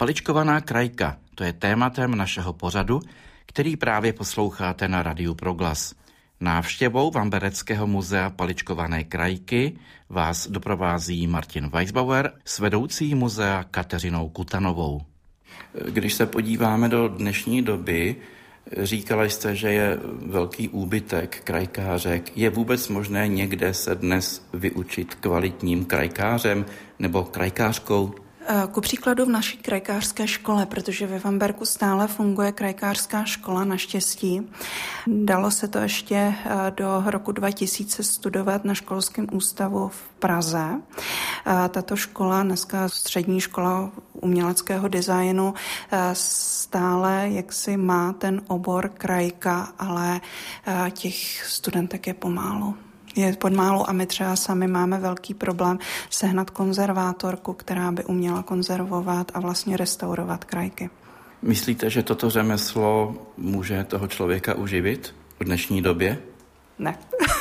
Paličkovaná krajka, to je tématem našeho pořadu, který právě posloucháte na Radiu Proglas. Návštěvou Vambereckého muzea paličkované krajky vás doprovází Martin Weisbauer s vedoucí muzea Kateřinou Kutanovou. Když se podíváme do dnešní doby, říkala jste, že je velký úbytek krajkářek. Je vůbec možné někde se dnes vyučit kvalitním krajkářem nebo krajkářkou? Ku příkladu v naší krajkářské škole, protože ve Vamberku stále funguje krajkářská škola, naštěstí. Dalo se to ještě do roku 2000 studovat na školském ústavu v Praze. Tato škola, dneska střední škola uměleckého designu, stále jaksi má ten obor krajka, ale těch studentek je pomálu. Je podmálu a my třeba sami máme velký problém sehnat konzervátorku, která by uměla konzervovat a vlastně restaurovat krajky. Myslíte, že toto řemeslo může toho člověka uživit v dnešní době? Ne.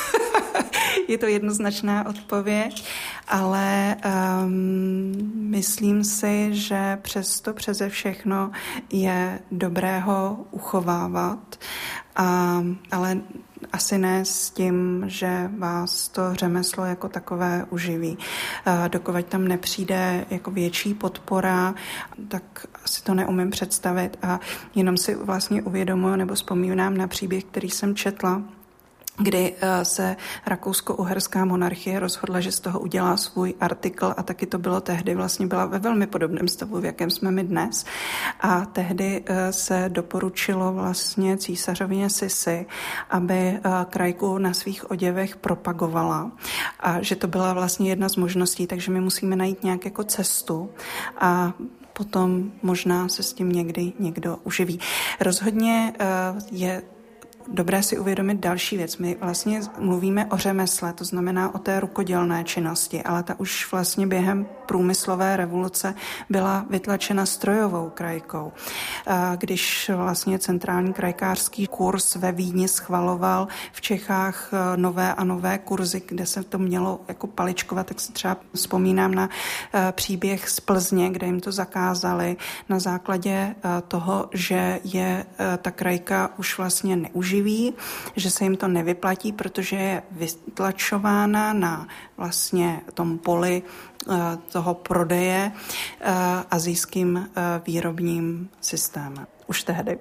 Je to jednoznačná odpověď, ale myslím si, že přeze všechno je dobré ho uchovávat, ale asi ne s tím, že vás to řemeslo jako takové uživí. Dokud tam nepřijde jako větší podpora, tak asi to neumím představit a jenom si vlastně uvědomuji nebo vzpomínám na příběh, který jsem četla, kdy se rakousko-uherská monarchie rozhodla, že z toho udělá svůj artikl a taky to bylo tehdy, vlastně byla ve velmi podobném stavu, v jakém jsme my dnes. A tehdy se doporučilo vlastně císařovině Sisi, aby krajku na svých oděvech propagovala a že to byla vlastně jedna z možností, takže my musíme najít nějak jako cestu a potom možná se s tím někdy někdo uživí. Rozhodně je dobré si uvědomit další věc. My vlastně mluvíme o řemesle, to znamená o té rukodělné činnosti, ale ta už vlastně během průmyslové revoluce byla vytlačena strojovou krajkou. Když vlastně centrální krajkářský kurz ve Vídni schvaloval v Čechách nové a nové kurzy, kde se to mělo jako paličkovat, tak si třeba vzpomínám na příběh z Plzně, kde jim to zakázali na základě toho, že je ta krajka už vlastně neužívaná, že se jim to nevyplatí, protože je vytlačována na vlastně tom poli toho prodeje asijským výrobním systémem. Už tehdy.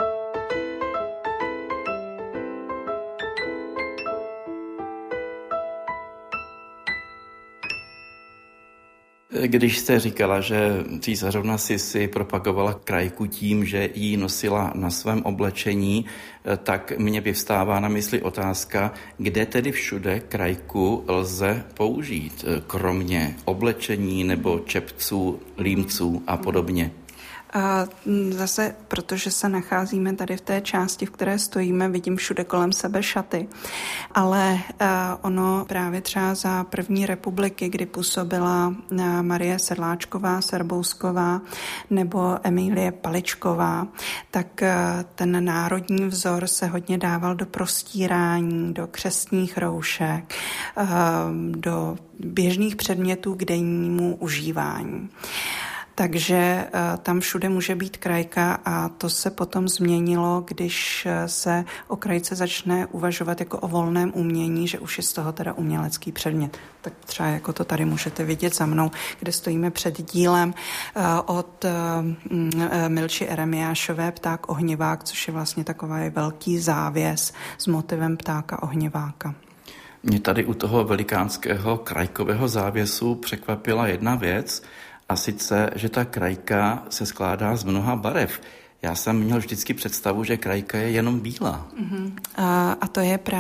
Když jste říkala, že císařovna Sisi propagovala krajku tím, že ji nosila na svém oblečení, tak mě vyvstává na mysli otázka, kde tedy všude krajku lze použít, kromě oblečení nebo čepců, límců a podobně. A zase, protože se nacházíme tady v té části, v které stojíme, vidím všude kolem sebe šaty. Ale ono právě třeba za první republiky, kdy působila Marie Sedláčková, Serbousková nebo Emílie Paličková, tak ten národní vzor se hodně dával do prostírání, do křestních roušek, do běžných předmětů k dennímu užívání. Takže tam všude může být krajka a to se potom změnilo, když se o krajce začne uvažovat jako o volném umění, že už je z toho teda umělecký předmět. Tak třeba jako to tady můžete vidět za mnou, kde stojíme před dílem od Milči Eremiášové Pták ohnivák, což je vlastně takový velký závěs s motivem ptáka ohniváka. Mě tady u toho velikánského krajkového závěsu překvapila jedna věc, a sice, že ta krajka se skládá z mnoha barev. Já jsem měl vždycky představu, že krajka je jenom bílá. A to je právě